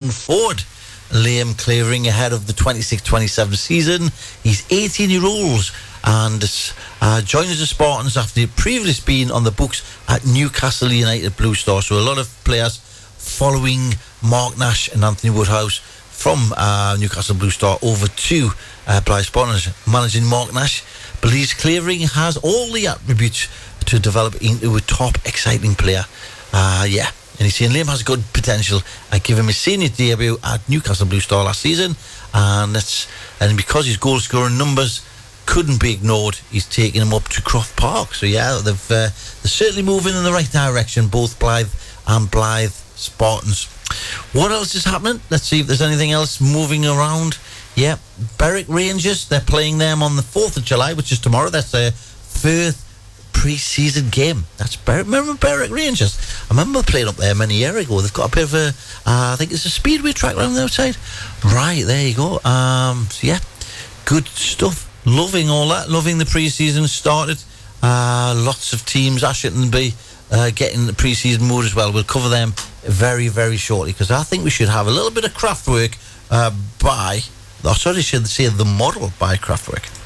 moving forward. Liam Clavering ahead of the 26-27 season. He's 18-year-old and joins the Spartans after he'd previously been on the books at Newcastle United Blue Star. So a lot of players following Mark Nash and Anthony Woodhouse from Newcastle Blue Star over to Blyth Spartans. Managing Mark Nash believes Clavering has all the attributes to develop into a top exciting player. And he's saying Liam has good potential. I give him his senior debut at Newcastle Blue Star last season, and because his goal scoring numbers couldn't be ignored, he's taking him up to Croft Park. So they're certainly moving in the right direction, both Blyth and Blyth Spartans. What else is happening? Let's see if there's anything else moving around. Berwick Rangers, they're playing them on the 4th of July, which is tomorrow. That's their first pre-season game. That's Berwick. Remember Berwick Rangers? I remember playing up there many years ago. They've got a bit of a I think it's a speedway track around the outside. Right, there you go. Good stuff. Loving all that. Loving the pre-season started. Lots of teams. Ashington be getting the pre-season mode as well. We'll cover them very, very shortly, because I think we should have a little bit of Kraftwerk the model by Kraftwerk.